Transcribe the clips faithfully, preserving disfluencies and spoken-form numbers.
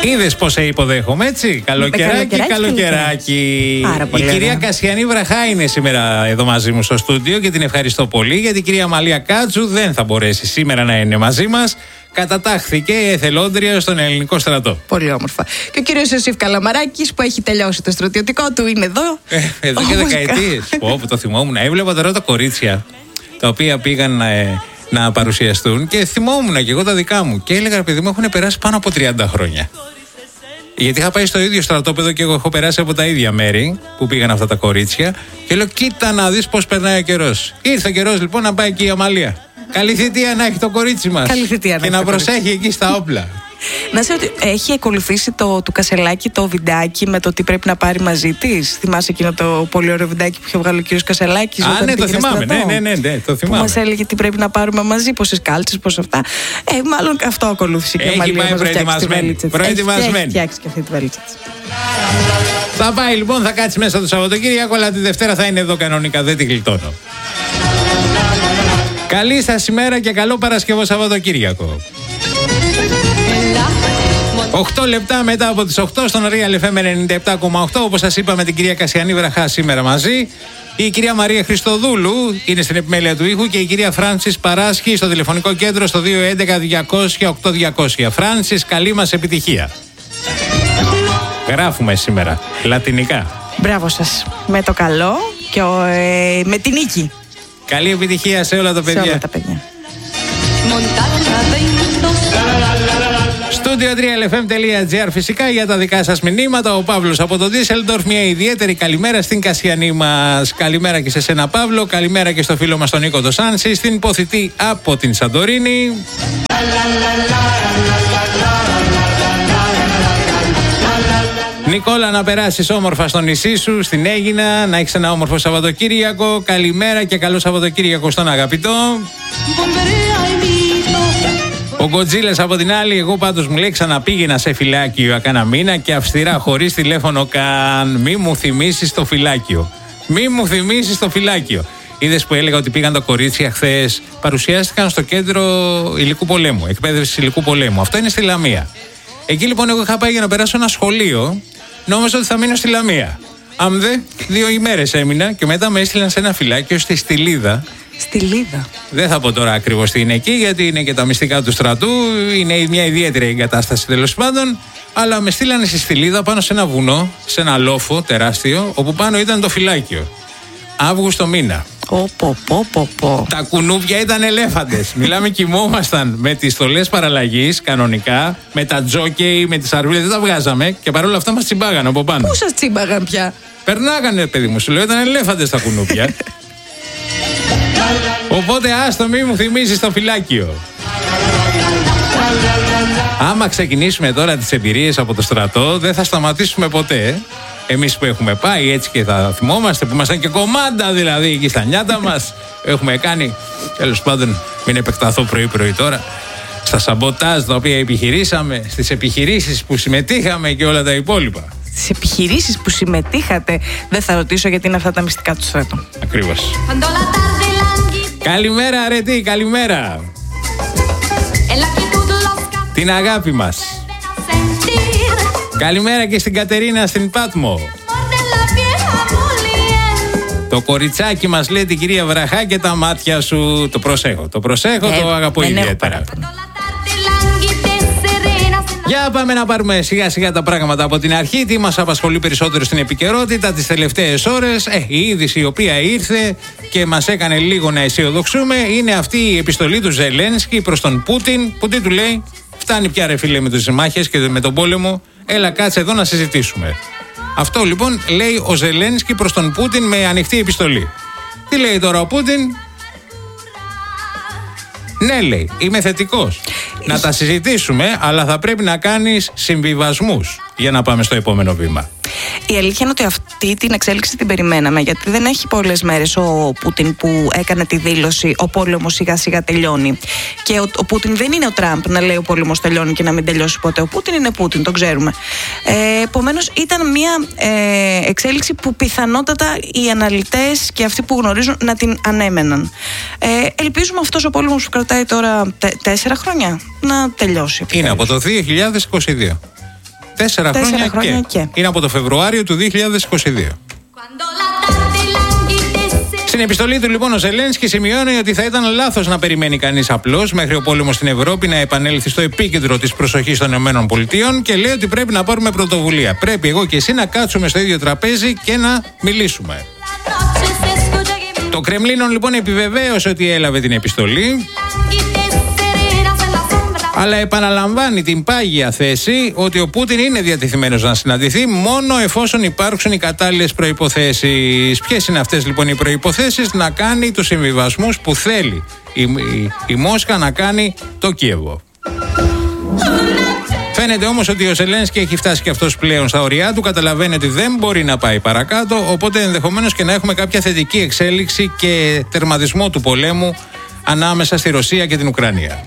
Είδες πώς σε υποδέχομαι, έτσι. Καλοκαιράκι, καλοκαιράκι. Η κυρία Κασιανή Βραχά είναι σήμερα εδώ μαζί μου στο στούντιο και την ευχαριστώ πολύ, γιατί η κυρία Μαλία Κάτσου δεν θα μπορέσει σήμερα να είναι μαζί μας. Κατατάχθηκε εθελόντρια στον ελληνικό στρατό. Πολύ όμορφα. Και ο κύριος Ιωσήφ Καλαμαράκης που έχει τελειώσει το στρατιωτικό του είναι εδώ. Ε, εδώ και δεκαετίες. Πω, το θυμόμουν. Έβλεπα τώρα τα κορίτσια τα οποία πήγαν ε, να παρουσιαστούν και θυμόμουν και εγώ τα δικά μου. Και έλεγα, παιδί μου, έχουν περάσει πάνω από τριάντα χρόνια. Γιατί είχα πάει στο ίδιο στρατόπεδο και εγώ έχω περάσει από τα ίδια μέρη που πήγαν αυτά τα κορίτσια. Και λέω, κοίτα να δεις πώς περνάει ο καιρός. Ήρθε ο καιρός λοιπόν να πάει και η Αμαλία. Καλή θητεία να έχει το κορίτσι μας. Καλή θητεία και να, να προσέχει εκεί στα όπλα. Να σε ότι έχει ακολουθήσει το του Κασελάκη το βιντεάκι με το τι πρέπει να πάρει μαζί της. Θυμάσαι εκείνο το πολύ ωραίο βιντεάκι που είχε βγάλει ο κύριος Κασελάκης? Α, ναι, το θυμάμαι. Ναι, ναι, ναι, ναι, το θυμάμαι. Που μας έλεγε τι πρέπει να πάρουμε μαζί, πόσες κάλτσες, πώς αυτά. Ε, μάλλον αυτό ακολούθησε και ο Μαλία. Έχει πάει προετοιμασμένη. Προετοιμασμένη. Έχει φτιάξει και αυτή τη βαλίτσα της. Θα πάει λοιπόν, θα κάτσει μέσα το Σαββατοκύριακο, αλλά τη Δευτέρα θα είναι εδώ κανονικά. Δεν τη γλιτώνω. Καλή σας ημέρα και καλό Παρασκευό Σαββατοκύριακο. οκτώ λεπτά μετά από τις οκτώ στον Real εφ εμ ενενήντα επτά κόμμα οκτώ. Όπως σας είπαμε, την κυρία Κασιανή Βραχά σήμερα μαζί. Η κυρία Μαρία Χριστοδούλου είναι στην επιμέλεια του ήχου και η κυρία Φράνσις Παράσχη στο τηλεφωνικό κέντρο στο δύο έντεκα διακόσια οκτώ διακόσια. Φράνσις, καλή μας επιτυχία. Γράφουμε σήμερα λατινικά. Μπράβο σας. Με το καλό και ο, ε, με την νίκη. Καλή επιτυχία σε όλα τα παιδιά. Σε όλα τα παιδιά. Studio τρία ελ εφ εμ τελεία τζι άρ φυσικά για τα δικά σας μηνύματα. Ο Παύλος από το Ντίσελντορφ, μια ιδιαίτερη καλημέρα στην Κασιανή μας. Καλημέρα και σε σένα, Παύλο. Καλημέρα και στο φίλο μας τον Νίκο το Σάνση, στην Ποθητή από την Σαντορίνη. Νικόλα, να περάσεις όμορφα στο νησί σου, στην Αίγινα, να έχεις ένα όμορφο Σαββατοκύριακο. Καλημέρα και καλό Σαββατοκύριακο στον αγαπητό. Ο Γκοτζίλας από την άλλη, εγώ πάντως μου λέει, ξαναπήγαινα σε φυλάκιο κάνα μήνα και αυστηρά χωρίς τηλέφωνο καν. Μη μου θυμίσεις το φυλάκιο. Μη μου θυμίσεις το φυλάκιο. Είδες που έλεγα ότι πήγαν τα κορίτσια χθες, παρουσιάστηκαν στο κέντρο υλικού πολέμου, εκπαίδευση υλικού πολέμου. Αυτό είναι στη Λαμία. Εκεί λοιπόν εγώ είχα πάει για να περάσω ένα σχολείο, νόμιζα ότι θα μείνω στη Λαμία. Άμδε, δύο ημέρες έμεινα και μετά με έστειλαν σε ένα φυλάκιο στη Στυλίδα. Στυλίδα. Δεν θα πω τώρα ακριβώς τι είναι εκεί, γιατί είναι και τα μυστικά του στρατού, είναι μια ιδιαίτερη εγκατάσταση τέλος πάντων. Αλλά με στείλανε στη Στυλίδα πάνω σε ένα βουνό, σε ένα λόφο τεράστιο, όπου πάνω ήταν το φυλάκιο. Αύγουστο μήνα. Πω, πω, πω, πω, πω. Τα κουνούπια ήταν ελέφαντες. Μιλάμε, κοιμόμασταν με τις στολές παραλλαγής κανονικά, με τα τζόκεϊ, με τις αρβίλες. Δεν τα βγάζαμε και παρόλα αυτά μας τσιμπάγαν από πάνω. Πού σας τσιμπάγαν πια? Περνάγανε, παιδί μου, σου λέω, ήταν ελέφαντες τα κουνούπια. Οπότε άστο, μη μου θυμίζεις το φυλάκιο. Άμα ξεκινήσουμε τώρα τις εμπειρίες από το στρατό, δεν θα σταματήσουμε ποτέ. Εμείς που έχουμε πάει έτσι και θα θυμόμαστε, που ήμασταν και κομμάντα δηλαδή εκεί στα νιάτα μας. Έχουμε κάνει, τέλος πάντων, μην επεκταθώ πρωί-πρωί τώρα, στα σαμποτάζ τα οποία επιχειρήσαμε, στις επιχειρήσεις που συμμετείχαμε και όλα τα υπόλοιπα. Στις επιχειρήσεις που συμμετείχατε, δεν θα ρωτήσω γιατί είναι αυτά τα μυστικά του στρατού. Ακριβώς. Καλημέρα, αρετή, καλημέρα. Την αγάπη μας. Καλημέρα και στην Κατερίνα στην Πάτμο. Το κοριτσάκι μας λέει την κυρία Βραχά και τα μάτια σου. Το προσέχω, το προσέχω, ε, το αγαπώ ιδιαίτερα. Για πάμε να πάρουμε σιγά σιγά τα πράγματα από την αρχή. Τι μας απασχολεί περισσότερο στην επικαιρότητα τις τελευταίες ώρες? Ε, η είδηση η οποία ήρθε και μας έκανε λίγο να αισιοδοξούμε είναι αυτή η επιστολή του Ζελένσκι προς τον Πούτιν, που τι του λέει? Φτάνει πια, ρε φίλε, με τις μάχες και με τον πόλεμο. Έλα, κάτσε εδώ να συζητήσουμε. Αυτό λοιπόν λέει ο Ζελένσκι προς τον Πούτιν με ανοιχτή επιστολή. Τι λέει τώρα ο Πούτιν? Ναι, λέει, είμαι θετικός. Να τα συζητήσουμε, αλλά θα πρέπει να κάνεις συμβιβασμούς για να πάμε στο επόμενο βήμα. Η αλήθεια είναι ότι αυτή την εξέλιξη την περιμέναμε, γιατί δεν έχει πολλές μέρες ο Πούτιν που έκανε τη δήλωση «Ο πόλεμος σιγά σιγά τελειώνει». Και ο, ο Πούτιν δεν είναι ο Τραμπ να λέει «Ο πόλεμος τελειώνει» και να μην τελειώσει ποτέ. Ο Πούτιν είναι Πούτιν, το ξέρουμε. Ε, επομένως, ήταν μια ε, εξέλιξη που πιθανότατα οι αναλυτές και αυτοί που γνωρίζουν να την ανέμεναν. Ε, ελπίζουμε αυτός ο πόλεμος που κρατάει τώρα τε, τέσσερα χρόνια να τελειώσει. Είναι από το δύο χιλιάδες είκοσι δύο. Τέσσερα, Τέσσερα χρόνια, χρόνια και. και. Είναι από το Φεβρουάριο του δύο χιλιάδες είκοσι δύο. Στην επιστολή του λοιπόν ο Ζελένσκι σημειώνει ότι θα ήταν λάθος να περιμένει κανείς απλώς μέχρι ο πόλεμος στην Ευρώπη να επανέλθει στο επίκεντρο της προσοχής των ΗΠΑ και λέει ότι πρέπει να πάρουμε πρωτοβουλία. Πρέπει εγώ και εσύ να κάτσουμε στο ίδιο τραπέζι και να μιλήσουμε. Το Κρεμλίνο λοιπόν επιβεβαίωσε ότι έλαβε την επιστολή, αλλά επαναλαμβάνει την πάγια θέση ότι ο Πούτιν είναι διατεθειμένος να συναντηθεί μόνο εφόσον υπάρξουν οι κατάλληλες προϋποθέσεις. Ποιες είναι αυτές λοιπόν οι προϋποθέσεις? Να κάνει τους συμβιβασμούς που θέλει η, η, η Μόσχα να κάνει το Κίεβο. Φαίνεται όμως ότι ο Ζελένσκι έχει φτάσει και αυτός πλέον στα ωριά του, καταλαβαίνει ότι δεν μπορεί να πάει παρακάτω, οπότε ενδεχομένως και να έχουμε κάποια θετική εξέλιξη και τερματισμό του πολέμου ανάμεσα στη Ρωσία και την Ουκρανία.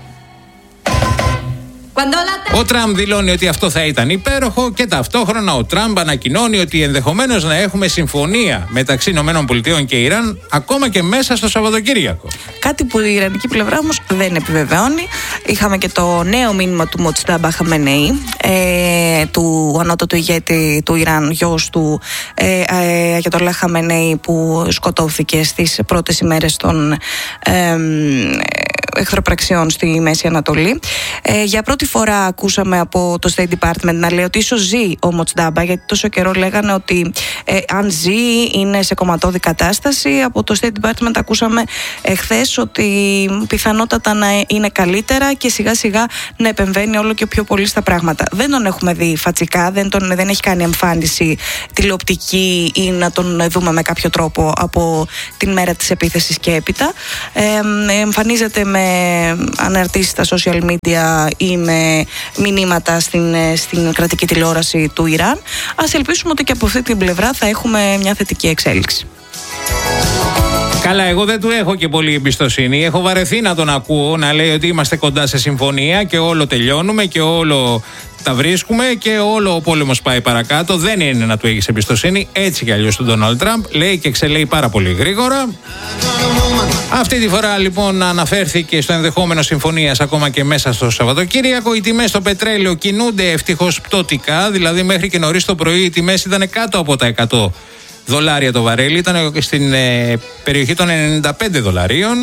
Ο Τραμπ δηλώνει ότι αυτό θα ήταν υπέροχο και ταυτόχρονα ο Τραμπ ανακοινώνει ότι ενδεχομένως να έχουμε συμφωνία μεταξύ ΗΠΑ και Ιράν ακόμα και μέσα στο Σαββατοκύριακο. Κάτι που η ιρανική πλευρά όμως δεν επιβεβαιώνει. Είχαμε και το νέο μήνυμα του Μοτζτάμπα Χαμενεή, ε, του ανώτατου ηγέτη του Ιράν, γιος του ε, ε, Αγιατολάχ Χαμενεή, που σκοτώθηκε στις πρώτες ημέρες των ε, εχθροπραξιών στη Μέση Ανατολή. Ε, για πρώτη φορά ακούσαμε από το State Department να λέει ότι ίσως ζει ο Μοτζτάμπα, γιατί τόσο καιρό λέγανε ότι ε, αν ζει είναι σε κομματώδη κατάσταση. Από το State Department ακούσαμε εχθές ότι πιθανότατα να είναι καλύτερα και σιγά σιγά να επεμβαίνει όλο και πιο πολύ στα πράγματα. Δεν τον έχουμε δει φατσικά, δεν, τον, δεν έχει κάνει εμφάνιση τηλεοπτική ή να τον δούμε με κάποιο τρόπο από την μέρα της επίθεσης και έπειτα. Ε, εμφανίζεται με αναρτήσεις στα social media ή με μηνύματα στην, στην κρατική τηλεόραση του Ιράν. Ας ελπίσουμε ότι και από αυτή την πλευρά θα έχουμε μια θετική εξέλιξη. Καλά, εγώ δεν του έχω και πολύ εμπιστοσύνη. Έχω βαρεθεί να τον ακούω να λέει ότι είμαστε κοντά σε συμφωνία και όλο τελειώνουμε και όλο τα βρίσκουμε και όλο ο πόλεμος πάει παρακάτω. Δεν είναι να του έχεις εμπιστοσύνη. Έτσι κι αλλιώς του Ντόναλντ Τραμπ λέει και εξελέει πάρα πολύ γρήγορα. Αυτή τη φορά λοιπόν αναφέρθηκε στο ενδεχόμενο συμφωνίας ακόμα και μέσα στο Σαββατοκύριακο. Οι τιμές στο πετρέλαιο κινούνται ευτυχώς πτωτικά, δηλαδή μέχρι και νωρίς το πρωί οι τιμές ήταν κάτω από τα εκατό δολάρια το βαρέλι, ήταν στην ε, περιοχή των ενενήντα πέντε δολαρίων.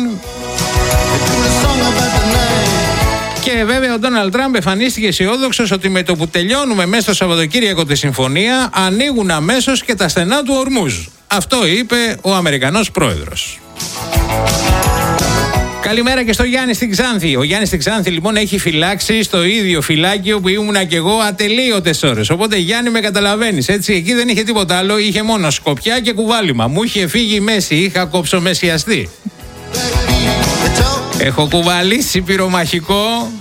Και βέβαια ο Ντόναλντ Τραμπ εμφανίστηκε αισιόδοξος ότι με το που τελειώνουμε μέσα στο Σαββατοκύριακο τη συμφωνία ανοίγουν αμέσως και τα στενά του Ορμούζ. Αυτό είπε ο Αμερικανός πρόεδρος. Καλημέρα και στο Γιάννη στην Ξάνθη. Ο Γιάννης στην Ξάνθη λοιπόν έχει φυλάξει στο ίδιο φυλάκιο που ήμουνα κι εγώ ατελείωτες ώρες. Οπότε Γιάννη, με καταλαβαίνεις, έτσι. Εκεί δεν είχε τίποτα άλλο, είχε μόνο σκοπιά και κουβάλιμα. Μου είχε φύγει η μέση, είχα κόψομεσιαστεί. Έχω κουβαλήσει πυρομαχικό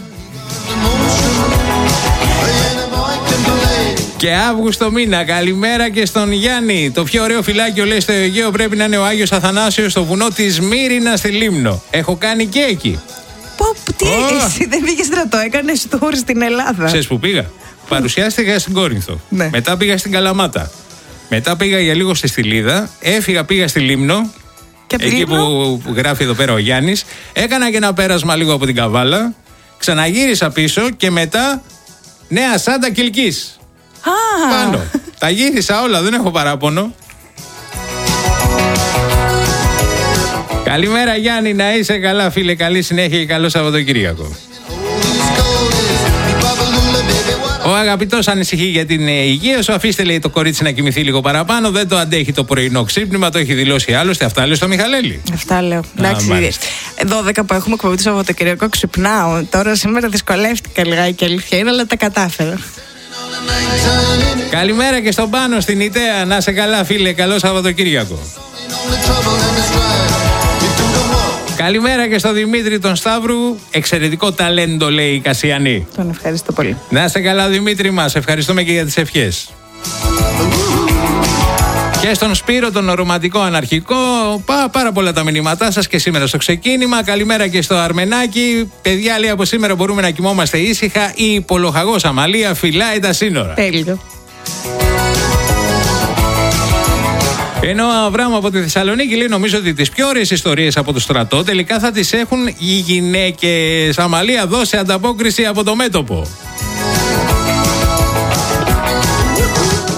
και Αύγουστο μήνα. Καλημέρα και στον Γιάννη. Το πιο ωραίο φυλάκιο, λέει, στο Αιγαίο πρέπει να είναι ο Άγιος Αθανάσιος στο βουνό της Μύρινα στη Λίμνο. Έχω κάνει και εκεί. Πω, τι oh. Εσύ δεν πήγες να το έκανες tour στην Ελλάδα? Ξέρεις που πήγα? Παρουσιάστηκα στην Κόρινθο. Ναι. Μετά πήγα στην Καλαμάτα. Μετά πήγα για λίγο στη Στυλίδα. Έφυγα, πήγα στη Λίμνο. Και εκεί που, που γράφει εδώ πέρα ο Γιάννης. Έκανα και ένα πέρασμα λίγο από την Καβάλα. Ξαναγύρισα πίσω και μετά Νέα Σάντα Κιλκής. Ah. Πάνω. Τα γύρισα όλα, δεν έχω παράπονο. Καλημέρα Γιάννη, να είσαι καλά φίλε, καλή συνέχεια και καλό Σαββατοκύριακο. Ο αγαπητός ανησυχεί για την υγεία σου. Αφήστε, λέει, το κορίτσι να κοιμηθεί λίγο παραπάνω. Δεν το αντέχει το πρωινό ξύπνημα. Το έχει δηλώσει άλλωστε. Αυτά λέει στο Μιχαλέλη. Αυτά λέω. Εντάξει. δώδεκα που έχουμε εκπομπή το Σαββατοκύριακο ξυπνάω. Τώρα σήμερα δυσκολεύτηκα λιγάκι, αλήθεια είναι, αλλά τα κατάφερα. Καλημέρα και στον Πάνο στην Ιταία. Να σε καλά φίλε, καλό Σαββατοκύριακο. Καλημέρα και στο Δημήτρη τον Σταύρου. Εξαιρετικό ταλέντο, λέει η Κασιανή. Τον ευχαριστώ πολύ. Να είστε καλά Δημήτρη μας. Ευχαριστούμε και για τις ευχές. Και στον Σπύρο τον ρομαντικό αναρχικό. Πά, πάρα πολλά τα μηνύματά σας και σήμερα στο ξεκίνημα. Καλημέρα και στο Αρμενάκι. Παιδιά, λέει, από σήμερα μπορούμε να κοιμόμαστε ήσυχα. Η υπολοχαγός Αμαλία φυλάει τα σύνορα. Τέλειο. Ενώ ο Αβράμ από τη Θεσσαλονίκη λέει: νομίζω ότι τις πιο ωραίες ιστορίες από το στρατό τελικά θα τις έχουν οι γυναίκες. Αμαλία, δώσε ανταπόκριση από το μέτωπο.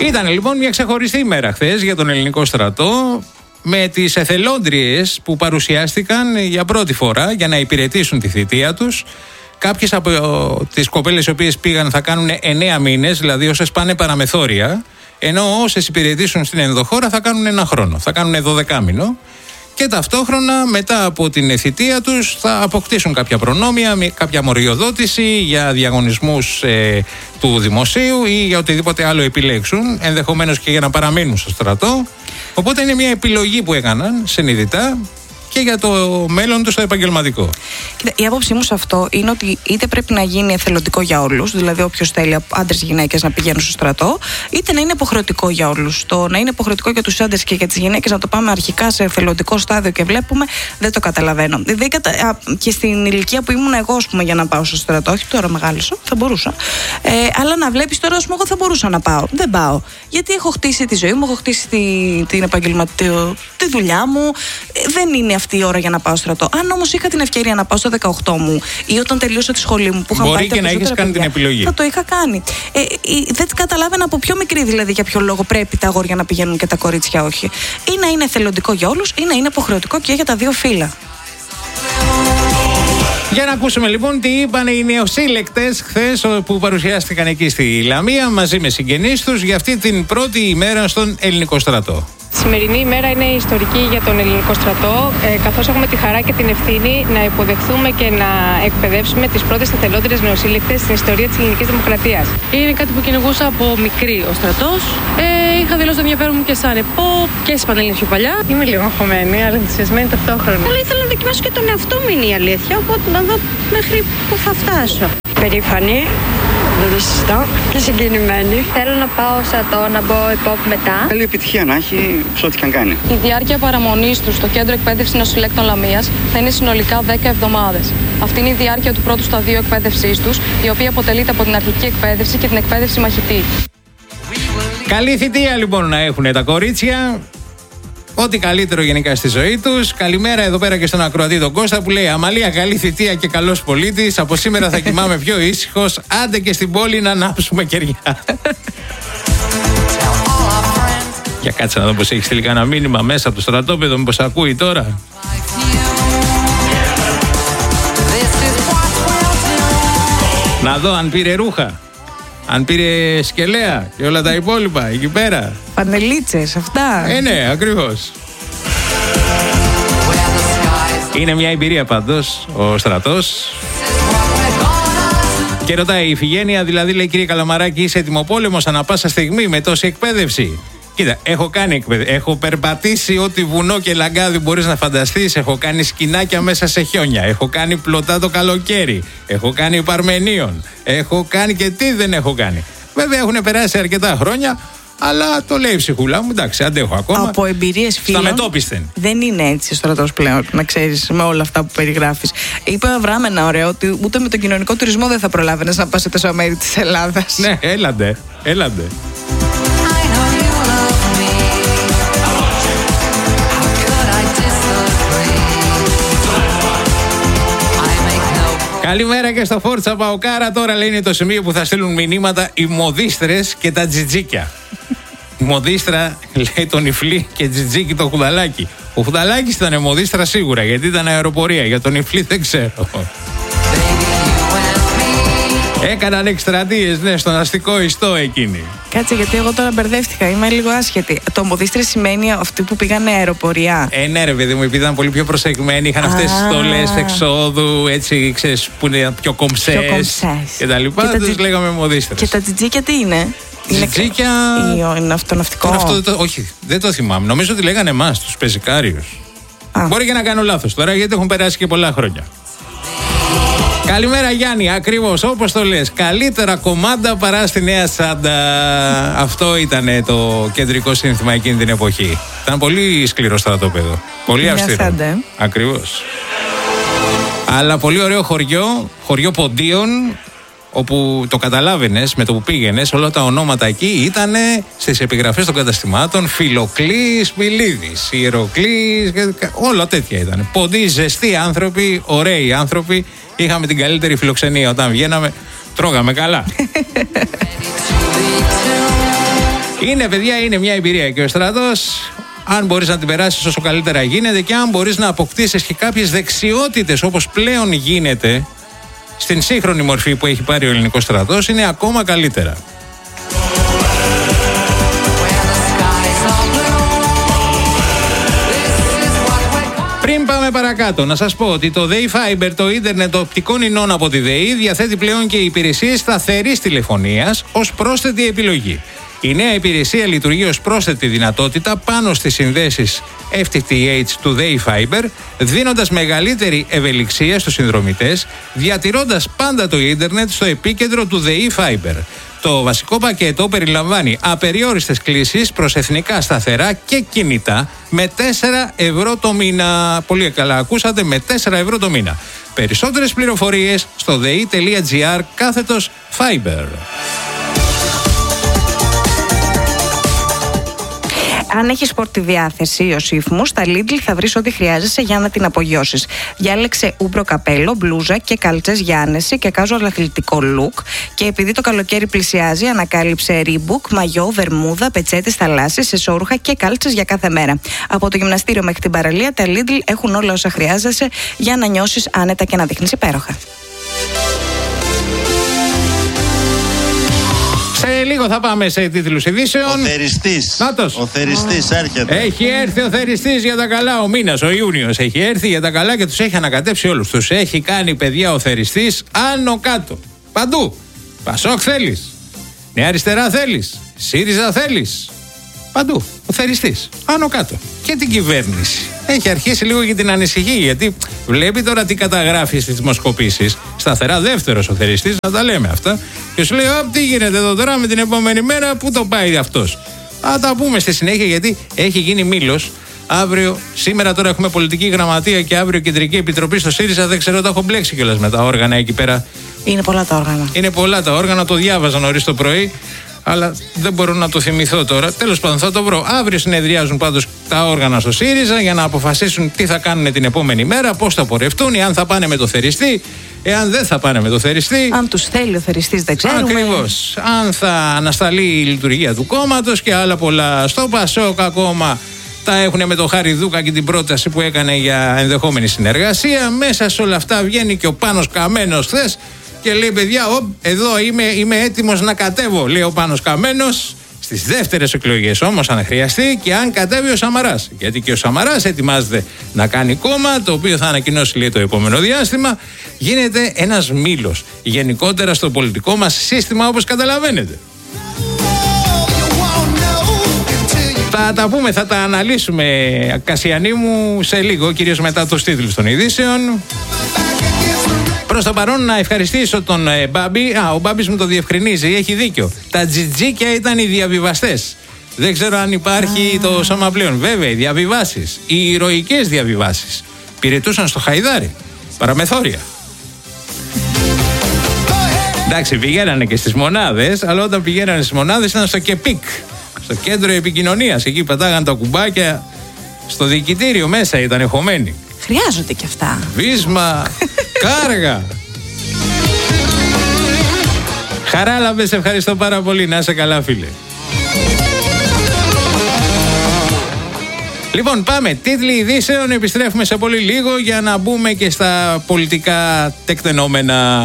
Ήταν λοιπόν μια ξεχωριστή ημέρα χθες για τον ελληνικό στρατό, με τις εθελόντριες που παρουσιάστηκαν για πρώτη φορά για να υπηρετήσουν τη θητεία τους. Κάποιες από τις κοπέλες οι οποίες πήγαν θα κάνουν εννέα μήνες, δηλαδή όσες πάνε παραμεθόρια, ενώ όσες υπηρετήσουν στην ενδοχώρα θα κάνουν ένα χρόνο, θα κάνουν δωδεκάμηνο. Και ταυτόχρονα μετά από την θητεία τους θα αποκτήσουν κάποια προνόμια, κάποια μοριοδότηση για διαγωνισμούς ε, του δημοσίου ή για οτιδήποτε άλλο επιλέξουν, ενδεχομένως και για να παραμείνουν στο στρατό. Οπότε είναι μια επιλογή που έκαναν συνειδητά και για το μέλλον του στο επαγγελματικό. Κοίτα, η άποψή μου σε αυτό είναι ότι είτε πρέπει να γίνει εθελοντικό για όλους, δηλαδή όποιος θέλει, άντρες γυναίκες, να πηγαίνουν στο στρατό, είτε να είναι υποχρεωτικό για όλους. Το να είναι υποχρεωτικό για τους άντρες και για τις γυναίκες, να το πάμε αρχικά σε εθελοντικό στάδιο και βλέπουμε, δεν το καταλαβαίνω. Δηλαδή, και στην ηλικία που ήμουν εγώ, ας πούμε, για να πάω στο στρατό, όχι τώρα μεγάλωσα, θα μπορούσα. Ε, αλλά να βλέπεις τώρα, ας πούμε, εγώ θα μπορούσα να πάω. Δεν πάω. Γιατί έχω χτίσει τη ζωή μου, έχω χτίσει τη, την επαγγελματική τη δουλειά μου. Δεν είναι αυτή η ώρα για να πάω στρατό. Αν όμως είχα την ευκαιρία να πάω στο δεκαοκτώ μου ή όταν τελείωσα τη σχολή μου που είχα μπορεί και να έχεις κάνει την επιλογή. Θα το είχα κάνει. Ε, ε, δεν καταλάβαινα από πιο μικρή δηλαδή για ποιο λόγο πρέπει τα αγόρια να πηγαίνουν και τα κορίτσια όχι. Ή να είναι εθελοντικό για όλους ή να είναι υποχρεωτικό και για τα δύο φύλλα. Για να ακούσουμε λοιπόν τι είπαν οι νεοσύλλεκτες χθες που παρουσιάστηκαν εκεί στη Λαμία μαζί με συγγενείς τους για αυτή την πρώτη ημέρα στον ελληνικό στρατό. Η σημερινή ημέρα είναι ιστορική για τον ελληνικό στρατό, ε, καθώς έχουμε τη χαρά και την ευθύνη να υποδεχθούμε και να εκπαιδεύσουμε τις πρώτες εθελόντριες νεοσύλλεκτες στην ιστορία της ελληνικής δημοκρατίας. Είναι κάτι που κυνηγούσα από μικρή ο στρατός. Ε, είχα δηλώσει το ενδιαφέρον μου και σαν ΕΠΟ και στις Πανελλήνιες πιο παλιά. Είμαι λίγο αγχωμένη, αλλά ενθουσιασμένη ταυτόχρονα. Αλλά ήθελα να δοκιμάσω και τον εαυτό μου, είναι η αλήθεια, οπότε να δω μέχρι που θα φτάσω. Περήφανη. Δεν το συζητάω. Και συγκινημένη. Θέλω να πάω στρατό, να μπω ΕΠΟΠ μετά. Καλή επιτυχία να έχει σε ό,τι και αν κάνει. Η διάρκεια παραμονής του στο κέντρο εκπαίδευσης νεοσυλλέκτων Λαμίας θα είναι συνολικά δέκα εβδομάδες. Αυτή είναι η διάρκεια του πρώτου σταδίου εκπαίδευσής τους, η οποία αποτελείται από την αρχική εκπαίδευση και την εκπαίδευση μαχητή. Καλή θητεία λοιπόν να έχουν τα κορίτσια. Ό,τι καλύτερο γενικά στη ζωή τους. Καλημέρα εδώ πέρα και στον ακροατή τον Κώστα που λέει: Αμαλία, καλή θητεία και καλός πολίτης. Από σήμερα θα κοιμάμαι πιο ήσυχος. Άντε και στην πόλη να ανάψουμε κεριά. Για κάτσε να δω πως έχει τελικά ένα μήνυμα μέσα από το στρατόπεδο. Μήπως ακούει τώρα. Να δω αν πήρε ρούχα. Αν πήρε σκελέα και όλα τα υπόλοιπα εκεί πέρα. Πανελίτσες, αυτά. Ε, ναι, ακριβώς. Είναι μια εμπειρία πάντως ο στρατός. Και ρωτάει η Ιφηγένεια, δηλαδή λέει: Κύριε Καλαμαράκη, είσαι έτοιμοπόλεμος ανά πάσα στιγμή με τόση εκπαίδευση? Κοίτα, έχω κάνει εκπαίδευση. Έχω περπατήσει ό,τι βουνό και λαγκάδι μπορείς να φανταστείς. Έχω κάνει σκηνάκια μέσα σε χιόνια. Έχω κάνει πλωτά το καλοκαίρι. Έχω κάνει Παρμενίων. Έχω κάνει και τι δεν έχω κάνει. Βέβαια έχουν περάσει αρκετά χρόνια, αλλά το λέει η ψυχούλα μου. Εντάξει, αντέχω ακόμα. Από εμπειρίες φίλων. Στα μετόπισθεν. Δεν είναι έτσι ο στρατός πλέον, να ξέρεις, με όλα αυτά που περιγράφεις. Είπε ο Αβραάμ ένα ωραίο ότι ούτε με τον κοινωνικό τουρισμό δεν θα προλάβαινες να πας σε τόσα μέρη της Ελλάδας. Ναι, έλαντε. Έλαντε. Καλημέρα και στο Φόρτσα Παοκάρα. Τώρα λέει είναι το σημείο που θα στείλουν μηνύματα οι μοδίστρες και τα τζιτζίκια. Η μοδίστρα λέει τον Ιφλή και τζιτζίκι το Χουδαλάκι. Ο Χουδαλάκης ήταν μοδίστρα σίγουρα γιατί ήταν αεροπορία. Για τον Ιφλή δεν ξέρω. Έκαναν εκστρατείες, ναι, στον αστικό ιστό εκείνη. Κάτσε, γιατί εγώ τώρα μπερδεύτηκα. Είμαι λίγο άσχετη. Το μοδίστρες σημαίνει αυτοί που πήγαν αεροπορία. Ε, ναι, ρε παιδί μου, επειδή ήταν πολύ πιο προσεγμένοι, είχαν αυτές τις στολές εξόδου, έτσι, ξέρεις, που είναι πιο κομψές. Πιο κομψές. Και τα λοιπά, τους τζι... λέγαμε μοδίστρες. Και τα τζιτζίκια τι είναι? Τζιτζίκια. Είναι, είναι αυτό ναυτικό. Αυτό, το, όχι, δεν το θυμάμαι. Νομίζω ότι λέγανε εμάς, τους πεζικάριους. Μπορεί και να κάνω λάθος τώρα, γιατί έχουν περάσει και πολλά χρόνια. Καλημέρα Γιάννη, ακριβώς όπως το λες. Καλύτερα κομμάντα παρά στη Νέα Σάντα. Αυτό ήταν το κεντρικό σύνθημα εκείνη την εποχή. Ήταν πολύ σκληρό στρατόπεδο. Πολύ αυστηρό. Ακριβώς. Αλλά πολύ ωραίο χωριό, χωριό Ποντίων, όπου το καταλάβαινες με το που πήγαινες, όλα τα ονόματα εκεί ήταν στις επιγραφές των καταστημάτων. Φιλοκλής, Μιλίδης, Ιεροκλής, όλα τέτοια ήταν. Ποντί, ζεστοί άνθρωποι, ωραίοι άνθρωποι. Είχαμε την καλύτερη φιλοξενία όταν βγαίναμε, τρώγαμε καλά. Είναι, παιδιά, είναι μια εμπειρία και ο στρατός. Αν μπορείς να την περάσεις όσο καλύτερα γίνεται και αν μπορείς να αποκτήσεις και κάποιες δεξιότητες όπως πλέον γίνεται στην σύγχρονη μορφή που έχει πάρει ο ελληνικός στρατός, είναι ακόμα καλύτερα. Πριν πάμε παρακάτω, να σας πω ότι το ΔΕΗ Fiber, το ίντερνετ οπτικών ινών από τη ΔΕΗ, διαθέτει πλέον και υπηρεσίες σταθερής τηλεφωνίας ως πρόσθετη επιλογή. Η νέα υπηρεσία λειτουργεί ως πρόσθετη δυνατότητα πάνω στις συνδέσεις εφ τι τι έιτς του ΔΕΗ Fiber, δίνοντας μεγαλύτερη ευελιξία στους συνδρομητές, διατηρώντας πάντα το ίντερνετ στο επίκεντρο του ΔΕΗ Fiber. Το βασικό πακέτο περιλαμβάνει απεριόριστες κλήσεις προς εθνικά σταθερά και κινητά με τέσσερα ευρώ το μήνα. Πολύ καλά ακούσατε, με τέσσερα ευρώ το μήνα. Περισσότερες πληροφορίες στο dei.gr κάθετος Fiber. Αν έχει σπορ τη διάθεση ή ο ύφμου, στα Lidl θα βρεις ό,τι χρειάζεσαι για να την απογειώσεις. Διάλεξε ούμπρο καπέλο, μπλούζα και καλτσές για άνεση και casual αθλητικό look. Και επειδή το καλοκαίρι πλησιάζει, ανακάλυψε Reebok, μαγιό, βερμούδα, πετσέτες, θαλάσσιες, εσώρουχα και κάλτσες για κάθε μέρα. Από το γυμναστήριο μέχρι την παραλία, τα Lidl έχουν όλα όσα χρειάζεσαι για να νιώσεις άνετα και να δείχνεις υπέροχα. Σε λίγο θα πάμε σε τίτλους ειδήσεων. Ο θεριστής. Νάτος. Ο θεριστής έρχεται. Έχει έρθει ο θεριστής για τα καλά. Ο μήνας, ο Ιούνιος, έχει έρθει για τα καλά και τους έχει ανακατέψει όλους. Τους έχει κάνει, παιδιά, ο θεριστής άνω κάτω. Παντού. Πασόκ θέλεις. Νέα Αριστερά θέλεις. ΣΥΡΙΖΑ θέλεις. Παντού. Ο θεριστής. Άνω κάτω. Και την κυβέρνηση. Έχει αρχίσει λίγο και την ανησυχεί, γιατί βλέπει τώρα τι καταγράφει στις δημοσκοπήσεις. Σταθερά δεύτερος ο θεριστής, να τα λέμε αυτά. Και σου λέει: «Α, τι γίνεται εδώ τώρα με την επόμενη μέρα, πού το πάει αυτός?» Α, τα πούμε στη συνέχεια, γιατί έχει γίνει μήλος. Αύριο, σήμερα τώρα έχουμε πολιτική γραμματεία και αύριο κεντρική επιτροπή στο ΣΥΡΙΖΑ. Δεν ξέρω, τα έχω μπλέξει κιόλας με τα όργανα εκεί πέρα. Είναι πολλά τα όργανα. Είναι πολλά τα όργανα, το διάβαζα νωρίς το πρωί. Αλλά δεν μπορώ να το θυμηθώ τώρα. Τέλος πάντων, θα το βρω. Αύριο συνεδριάζουν πάντως τα όργανα στο ΣΥΡΙΖΑ για να αποφασίσουν τι θα κάνουν την επόμενη μέρα, πώς θα πορευτούν, εάν θα πάνε με το θεριστή, εάν δεν θα πάνε με το θεριστή. Αν τους θέλει ο θεριστής, δεν ξέρουμε. Ακριβώς. Αν θα ανασταλεί η λειτουργία του κόμματος και άλλα πολλά. Στο Πασόκ ακόμα τα έχουν με το Χαριδούκα και την πρόταση που έκανε για ενδεχόμενη συνεργασία. Μέσα σε όλα αυτά βγαίνει και ο Πάνος Καμένος χθες και λέει: «Παιδιά, ο, εδώ είμαι, είμαι έτοιμος να κατέβω», λέει ο Πάνος Καμένος, στις δεύτερες εκλογές όμως, αν χρειαστεί, και αν κατέβει ο Σαμαράς. Γιατί και ο Σαμαράς ετοιμάζεται να κάνει κόμμα, το οποίο θα ανακοινώσει, λέει, το επόμενο διάστημα. Γίνεται ένας μήλος γενικότερα στο πολιτικό μας σύστημα, όπως καταλαβαίνετε. Θα τα πούμε, θα τα αναλύσουμε, Κασιανή μου, σε λίγο, κυρίως μετά τους τίτλους των ειδήσεων. Προς το παρόν να ευχαριστήσω τον ε, Μπάμπη. Α, ο Μπάμπης μου το διευκρινίζει, έχει δίκιο. Τα τζιτζίκια ήταν οι διαβιβαστές. Δεν ξέρω αν υπάρχει ah. το σώμα πλέον. Βέβαια, οι διαβιβάσεις, οι ηρωικές διαβιβάσεις, πυρετούσαν στο Χαϊδάρι, παραμεθόρια. Εντάξει, πηγαίνανε και στις μονάδες, αλλά όταν πηγαίνανε στις μονάδες ήταν στο ΚΕΠΙΚ, στο κέντρο επικοινωνίας. Εκεί πατάγαν τα κουμπάκια, στο διοικητήριο μέσα ήταν εχωμένοι. Χρειάζονται και αυτά. Βίσμα, κάργα. Χαράλαμπε, σε ευχαριστώ πάρα πολύ. Να είσαι καλά, φίλε. Λοιπόν, πάμε. Τίτλοι ειδήσεων. Επιστρέφουμε σε πολύ λίγο για να μπούμε και στα πολιτικά τεκτενόμενα.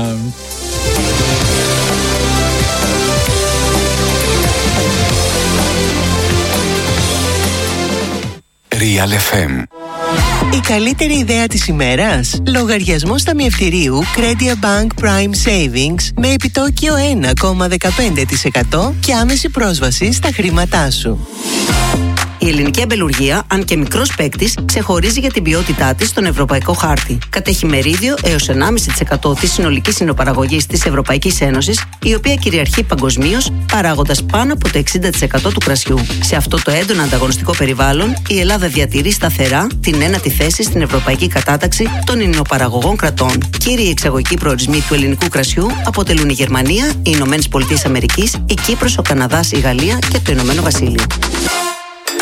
Real εφ εμ. Η καλύτερη ιδέα της ημέρας? Λογαριασμός ταμιευτηρίου Credit Bank Prime Savings με επιτόκιο ένα κόμμα δεκαπέντε τοις εκατό και άμεση πρόσβαση στα χρήματά σου. Η ελληνική αμπελουργία, αν και μικρός παίκτης, ξεχωρίζει για την ποιότητά της στον ευρωπαϊκό χάρτη. Κατέχει μερίδιο έως ενάμιση τοις εκατό της συνολικής συνοπαραγωγής της Ευρωπαϊκής Ένωσης, η οποία κυριαρχεί παγκοσμίως, παράγοντας πάνω από το εξήντα τοις εκατό του κρασιού. Σε αυτό το έντονα ανταγωνιστικό περιβάλλον, η Ελλάδα διατηρεί σταθερά την ένατη θέση στην ευρωπαϊκή κατάταξη των ινοπαραγωγών κρατών. Κύριοι εξαγωγικοί προορισμοί του ελληνικού κρασιού αποτελούν η Γερμανία, οι Ηνωμένες Πολιτείες Αμερικής, η Κύπρος, ο Καναδάς, η Γαλλία και το Ηνωμένο Βασίλειο.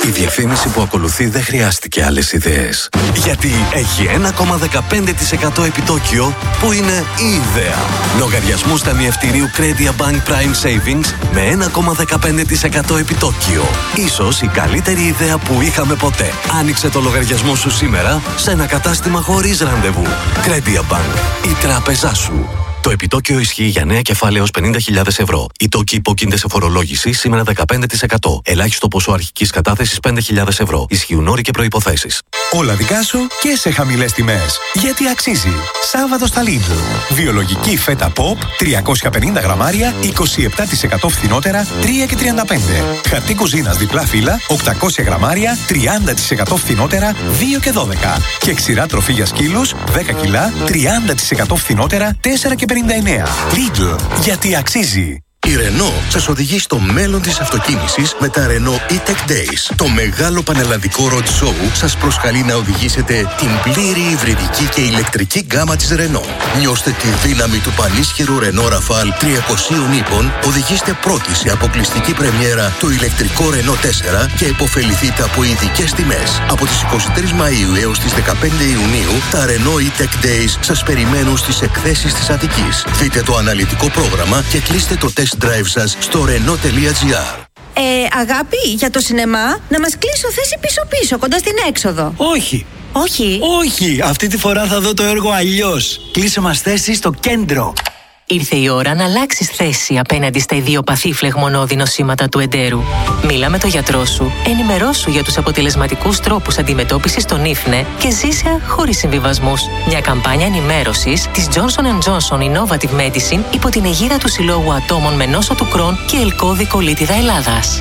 Η διαφήμιση που ακολουθεί δεν χρειάστηκε άλλες ιδέες. Γιατί έχει ένα κόμμα δεκαπέντε τοις εκατό επιτόκιο που είναι η ιδέα. Λογαριασμούς ταμιευτηρίου Credit Bank Prime Savings με ένα κόμμα δεκαπέντε τοις εκατό επιτόκιο. Ίσως η καλύτερη ιδέα που είχαμε ποτέ. Άνοιξε το λογαριασμό σου σήμερα σε ένα κατάστημα χωρίς ραντεβού. Credit Bank, η τράπεζά σου. Το επιτόκιο ισχύει για νέα κεφάλαια έως πενήντα χιλιάδες ευρώ. Οι τόκοι υπόκεινται σε φορολόγηση σήμερα δεκαπέντε τοις εκατό. Ελάχιστο ποσό αρχικής κατάθεσης πέντε χιλιάδες ευρώ. Ισχύουν όροι και προϋποθέσεις. Όλα δικά σου και σε χαμηλές τιμές. Γιατί αξίζει. Σάββατο στα Lidl. Βιολογική φέτα pop τριακόσια πενήντα γραμμάρια, είκοσι επτά τοις εκατό φθηνότερα, τρία και τριάντα πέντε. Χαρτί κουζίνας διπλά φύλλα, οκτακόσια γραμμάρια, τριάντα τοις εκατό φθηνότερα, δύο και δώδεκα. Και ξηρά τροφή για σκύλους, δέκα κιλά, τριάντα τοις εκατό φθηνότερα, τέσσερα και πενήντα εννέα. Lidl. Γιατί αξίζει. Η Renault σας οδηγεί στο μέλλον της αυτοκίνησης με τα Renault E-Tech Days. Το μεγάλο πανελλαδικό road show σας προσκαλεί να οδηγήσετε την πλήρη υβριδική και ηλεκτρική γκάμα της Renault. Νιώστε τη δύναμη του πανίσχυρου Renault Rafale τριακοσίων ύπων, οδηγήστε πρώτη σε αποκλειστική πρεμιέρα το ηλεκτρικό Renault τέσσερα και υποφεληθείτε από ειδικές τιμές. Από τις εικοστή τρίτη Μαΐου έως τις δεκαπέντε Ιουνίου, τα Renault E-Tech Days σας περιμένουν στις εκθέσεις της Αττικής. Δείτε το αναλυτικό πρόγραμμα και κλείστε το test drive σας στο renault τελεία gr. Ε, αγάπη, για το σινεμά, να μας κλείσω θέση πίσω-πίσω, κοντά στην έξοδο. Όχι. Όχι. Όχι, αυτή τη φορά θα δω το έργο αλλιώς. Κλείσε μας θέση στο κέντρο. Ήρθε η ώρα να αλλάξεις θέση απέναντι στα ιδιοπαθή φλεγμονώδη νοσήματα του εντέρου. Μίλα με τον γιατρό σου, ενημερώσου για τους αποτελεσματικούς τρόπους αντιμετώπισης των ίφνε και ζήσε χωρίς συμβιβασμούς. Μια καμπάνια ενημέρωσης της Johnson εντ Johnson Innovative Medicine υπό την αιγίδα του Συλλόγου Ατόμων με νόσο του Κρόν και ελκώδη κολίτιδα Ελλάδας.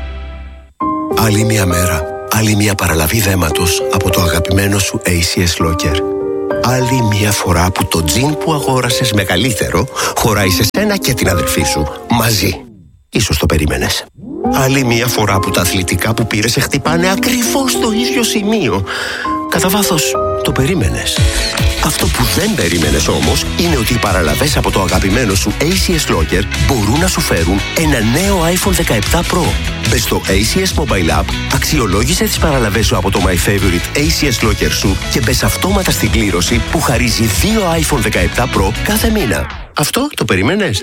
Άλλη μια μέρα, άλλη μια παραλαβή δέματος από το αγαπημένο σου έι σι ες Locker. Άλλη μια φορά που το τζιν που αγόρασες μεγαλύτερο χωράει σε σένα και την αδελφή σου μαζί. Ίσως το περίμενες. Άλλη μια φορά που τα αθλητικά που πήρες σε χτυπάνε ακριβώς στο ίδιο σημείο. Κατά βάθος το περίμενες. Αυτό που δεν περίμενες όμως είναι ότι οι παραλαβές από το αγαπημένο σου έι σι ες Locker μπορούν να σου φέρουν ένα νέο άιφον δεκαεπτά Pro. Μπες στο έι σι ες Mobile App, αξιολόγησε τις παραλαβές σου από το My Favorite έι σι ες Locker σου και μπες αυτόματα στην κλήρωση που χαρίζει δύο άιφον δεκαεπτά Pro κάθε μήνα. Αυτό το περίμενες?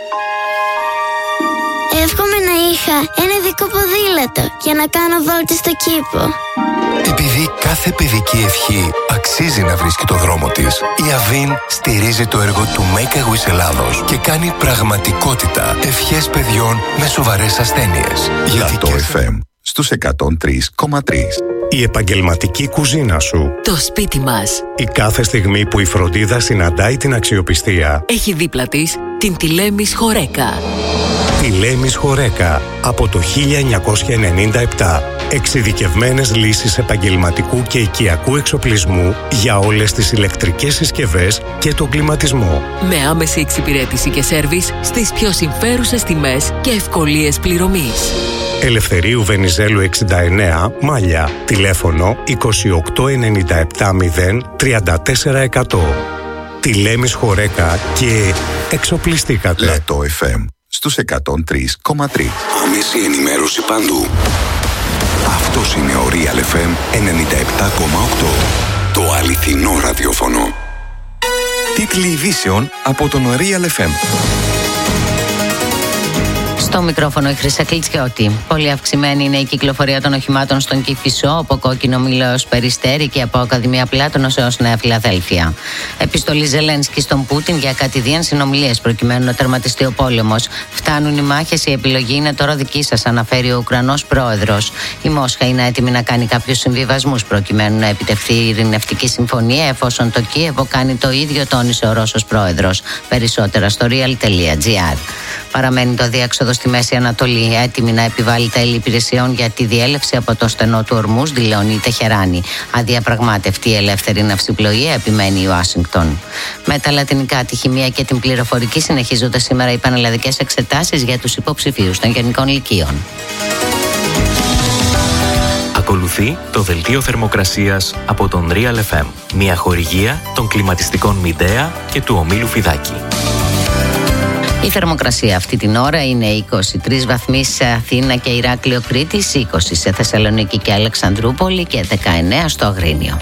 Εύχομαι να είχα ένα ειδικό ποδήλατο για να κάνω βόλτες στο κήπο. Επειδή κάθε παιδική ευχή αξίζει να βρίσκει το δρόμο της, η Avin στηρίζει το έργο του Make a Wish Ελλάδος και κάνει πραγματικότητα ευχές παιδιών με σοβαρές ασθένειες. Γιατί το εφ εμ στους εκατόν τρία κόμμα τρία. Η επαγγελματική κουζίνα σου. Το σπίτι μας. Η κάθε στιγμή που η φροντίδα συναντάει την αξιοπιστία. Έχει δίπλα της την Τηλέμις Χορέκα. Τηλέμις Χορέκα από το χίλια εννιακόσια ενενήντα επτά. Εξειδικευμένες λύσεις επαγγελματικού και οικιακού εξοπλισμού για όλες τις ηλεκτρικές συσκευές και τον κλιματισμό. Με άμεση εξυπηρέτηση και σέρβις στις πιο συμφέρουσες τιμές και ευκολίες πληρωμής. Ελευθερίου Βενιζέλου εξήντα εννέα, Μάλια. Τηλέφωνο είκοσι οκτώ ενενήντα επτά μηδέν τριάντα τέσσερα εκατό. Τηλέμις Χορέκα και εξοπλιστήκατε. Λατό εφ εμ στους εκατόν τρία κόμμα τρία. Άμεση ενημέρωση παντού. Αυτός είναι ο Real εφ εμ ενενήντα επτά κόμμα οκτώ. Το αληθινό ραδιόφωνο. Τίτλοι ειδήσεων από τον Real εφ εμ. Στο μικρόφωνο η Χρύσα Κλιτσιώτη. Πολύ αυξημένη είναι η κυκλοφορία των οχημάτων στον Κηφισό, από Κόκκινο Μήλο έως Περιστέρι και από Ακαδημία Πλάτωνος έως Νέα Φιλαδέλφια. Επιστολή Ζελένσκι στον Πούτιν για κατηδίαν συνομιλίες προκειμένου να τερματιστεί ο πόλεμος. Φτάνουν οι μάχες, η επιλογή είναι τώρα δική σας, αναφέρει ο Ουκρανός πρόεδρος. Η Μόσχα είναι έτοιμη να κάνει κάποιους συμβιβασμούς προκειμένου να επιτευχθεί η ειρηνευτική συμφωνία, εφόσον το Κίεβο κάνει το ίδιο, τόνισε ο Ρώσος πρόεδρος. Περισσότερα στο real τελεία gr. Παραμένει το διέξοδο στη Μέση Ανατολή, έτοιμη να επιβάλλει τέλη υπηρεσιών για τη διέλευση από το στενό του Ορμούζ, δηλώνει η Τεχεράνη. Αδιαπραγμάτευτη η ελεύθερη ναυσιπλοεία, επιμένει η Ουάσιγκτον. Με τα λατινικά, τη χημεία και την πληροφορική συνεχίζονται σήμερα οι πανελλαδικές εξετάσεις για τους υποψηφίους των γενικών λυκείων. Ακολουθεί το δελτίο θερμοκρασίας από τον Real εφ εμ, μια χορηγία των κλιματιστικών Μιντέα και του ομίλου Φιδάκη. Η θερμοκρασία αυτή την ώρα είναι είκοσι τρεις βαθμοί σε Αθήνα και Ηράκλειο Κρήτης, είκοσι σε Θεσσαλονίκη και Αλεξανδρούπολη και δεκαεννέα στο Αγρίνιο.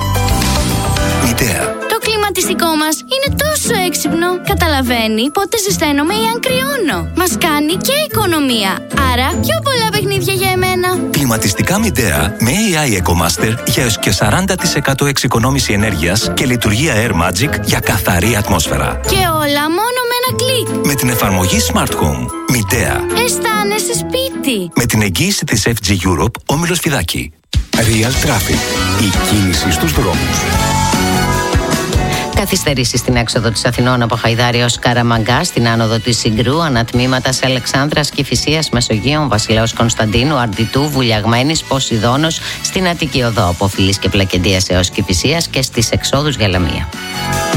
Ιδέα. Το κλιματιστικό μας είναι τόσο έξυπνο. Καταλαβαίνει πότε ζεσταίνομαι ή αν κρυώνω. Μας κάνει και οικονομία. Άρα πιο πολλά παιχνίδια για εμένα. Κλιματιστικά Midea με έι άι EcoMaster για έως και σαράντα τοις εκατό εξοικονόμηση ενέργειας και λειτουργία Air Magic για καθαρή ατμόσφαιρα. Και όλα μόνο με ένα κλικ. Με την εφαρμογή Smart Home. Midea. Αισθάνεσαι σπίτι. Με την εγγύηση της εφ τζι Europe, Όμιλος Φιδάκη. Real Traffic. Η κίνηση στους δρόμους. Καθυστερήσεις στην έξοδο της Αθηνών από Χαϊδάρη ως Καραμαγκά, στην άνοδο της Συγκρού, ανατμήματα σε Αλεξάνδρας, Κηφισίας, Μεσογείων, Βασιλέως Κωνσταντίνου, Αρντιτού, Βουλιαγμένης, Ποσειδώνος, στην Αττική Οδό από Φιλής και Πλακεντίας έως Κηφισίας και στις εξόδους για Λαμία.